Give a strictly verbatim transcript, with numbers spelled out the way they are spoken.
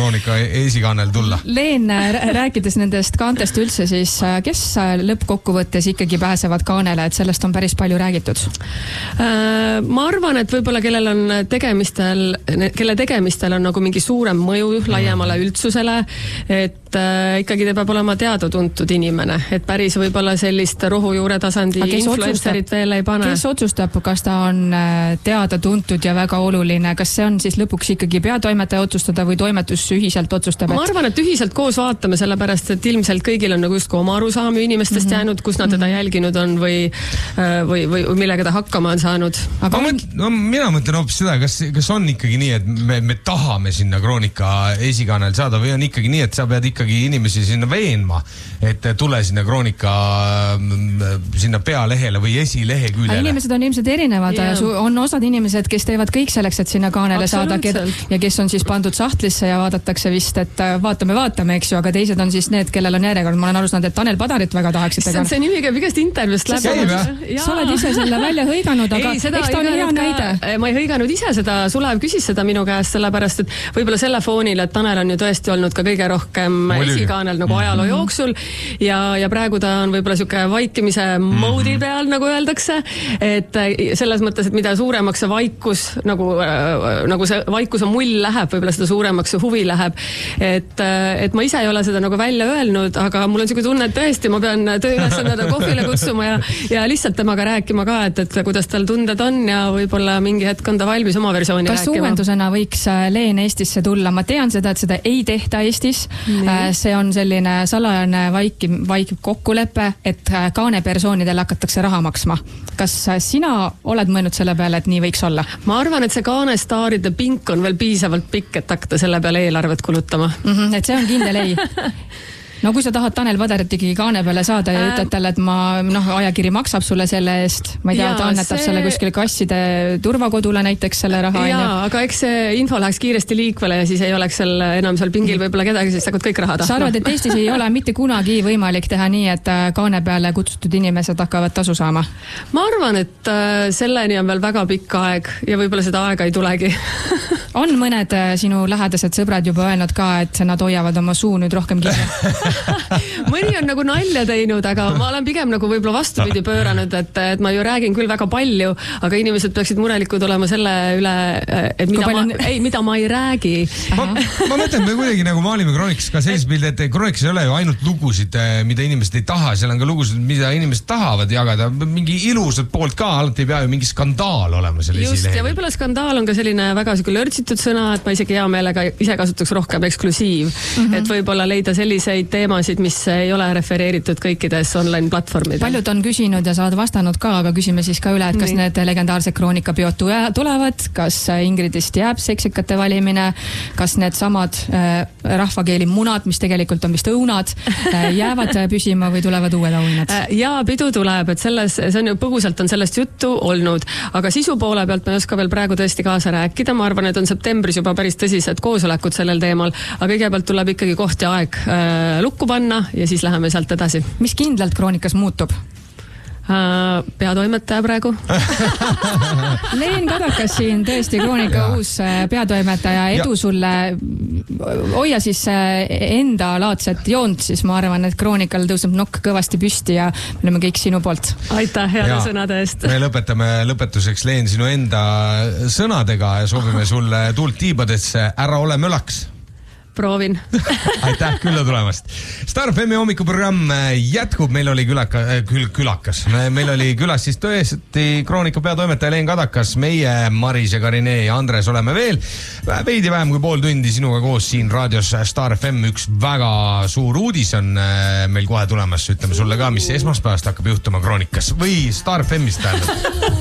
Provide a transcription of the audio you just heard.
Kroonika esikaanel tulla. Leen, rääkides nendest kaantest üldse, siis kes lõppkokkuvõttes ikkagi pääsevad kaanele, et sellest on päris palju räägitud? Ma arvan, et võib-olla kellel on tegemistel, kelle tegemistel on nagu mingi suurem mõju laiemale üldsusele, et ikkagi te peab olema teada-tuntud inimene, et päris võib-olla sellist rohujuure tasandi influencerit veel ei pane. Kes otsustab, kas ta on teada-tuntud ja väga oluline, kas see on siis lõpuks ikkagi peatoimetaja otsustada või toimetus ühiselt otsustab? Et... Ma arvan, et ühiselt koos vaatame, sellepärast, et ilmselt kõigil on nagu just oma arusaami inimestest mm -hmm. jäänud, kus nad teda jälginud on või, või, või, või millega ta hakkama on saanud. Aga ma mõtlen, no, mina mõtlen hoopis seda, kas, kas on ikkagi nii, et me, me tahame sinna Kroonika esikaanel saada või on ikkagi nii, et sa pead ikkagi inimesi sinna veenma, et tule sinna Kroonika sinna pealehele või esilehe küljele. Inimesed on ilmselt erinevad. Yeah. On osad inimesed, kes teevad kõik selleks, et sinna kaanele saada ja kes on siis pandud sahtlisse ja vaadatakse vist, et vaatame, vaatame, eks ju, aga teised on siis need, kellel on järjekord. Ma olen aru saanud, et Tanel Padarit väga tahaksite. See, see nimi käib igast intervjuust läbi. Sa oled ise selle välja hõiganud, aga ei, seda, eks ta on hea näide. Ma ei hõiganud ise seda, Sulev küsis seda minu käest, sellepärast, et võib-olla selle foonil, et Tanel on ju tõesti olnud ka kõige rohkem esikaanel nagu ajaloo jooksul ja, ja praegu ta on võib-olla siuke vaikimise moodi peal, nagu öeldakse, et selles mõttes, et mida suuremaks see vaikus, nagu, nagu see vaikus on mull läheb, võib-olla seda suuremaks see huvi läheb, et, et ma ise ei ole seda nagu välja öelnud, aga mul on siuke tunne, et tõesti ma pean tööülesandada kohvile kutsuma ja, ja lihtsalt temaga rääkima ka, et, et kuidas tal tunded on ja võib-olla mingi hetk on ta valmis oma versiooni kas rääkima. Kas uuendusena võiks Leen Eestisse tulla? Ma tean seda, et seda ei tehta Eestis. Mm. See on selline salajane vaikiv, vaikiv kokkulepe, et kaanepersoonidel hakatakse raha maksma. Kas sina oled mõelnud selle peale, et nii võiks olla? Ma arvan, et see kaanestaaride pink on veel piisavalt pikk, et hakata selle peale eelarvet kulutama. Mm-hmm, et see on kindel ei. No kui sa tahad Tanel Padarit ikkagi kaane peale saada ja ütled talle, et ma, noh, ajakiri maksab sulle selle eest, ma ei tea, ta annetab see... selle kuskil kasside turvakodule näiteks selle raha. Jaa, aga eks see info läheks kiiresti liikvele ja siis ei oleks seal enam seal pingil võib-olla kedagi, siis hakkavad kõik raha tahtma. Sa arvad, et Eestis ei ole mitte kunagi võimalik teha nii, et kaane peale kutsutud inimesed hakkavad tasu saama? Ma arvan, et selleni on veel väga pikk aeg ja võib-olla seda aega ei tulegi. On mõned sinu lähedased sõbrad juba öelnud ka, et nad hoiavad oma suu nüüd rohkem kinni? Mõni on nagu nalja teinud, aga ma olen pigem nagu võib-olla vastupidi pööranud, et, et ma ju räägin küll väga palju, aga inimesed peaksid murelikud olema selle üle, et mida, ma, on... ei, mida ma ei räägi. Ma, ma mõtlen, me kuidagi nagu maalime Kroonikas ka sellist pildi, et Kroonikas ei ole ju ainult lugusid, mida inimesed ei taha, seal on ka lugusid, mida inimesed tahavad jagada. Mingi ilusad poolt ka, alati ei pea ju mingi skandaal olema selle Just, esilehe. Ja võib-olla skandaal on ka selline väga siuke lörtsitud sõna, et ma isegi hea meelega ise kasutaks rohkem eksklusiiv. Mm-hmm. Et võib-olla leida selliseid teemasid, mis ei ole refereeritud kõikides online platvormid. Paljud on küsinud ja sa oled vastanud ka, aga küsime siis ka üle, et kas Nii. need legendaarsed Kroonikapeod tulevad, kas Ingridist jääb seksikate valimine, kas need samad äh, rahvakeeli munad, mis tegelikult on vist õunad, äh, jäävad püsima või tulevad uued auhinnad? Ja pidu tuleb, et selles, see on ju põgusalt on sellest juttu olnud, aga sisu poole pealt ma ei oska veel praegu tõesti kaasa rääkida, ma arvan, et on septembris juba päris tõsised koosolekud sellel teemal, aga kõigepealt tuleb ikkagi koht ja aeg äh, lukku panna ja siis läheme sealt edasi. Mis kindlalt Kroonikas muutub? Uh, peatoimetaja praegu. Leen Kadakas siin, tõesti Kroonika uus peatoimetaja, edu ja. Sulle. Hoia siis enda laadset joont, siis ma arvan, et Kroonikal tõuseb nokk kõvasti püsti ja me oleme kõik sinu poolt. Aitäh heade sõnade eest. Me lõpetame lõpetuseks, Leen, sinu enda sõnadega ja soovime sulle tuult tiibadesse, ära ole mölaks. Proovin. Aitäh külla tulemast. Star F M hommikuprogramm jätkub, meil oli külaka, kül, külakas. Meil oli külas siis tõesti Kroonika peatoimetaja Leen Kadakas, meie Maris ja Karine ja Andres oleme veel. Veidi vähem kui pool tundi sinuga koos siin raadios Star F M. Üks väga suur uudis on meil kohe tulemas, ütleme sulle ka, mis esmaspäevast hakkab juhtuma Kroonikas või Star F M-ist tähendab.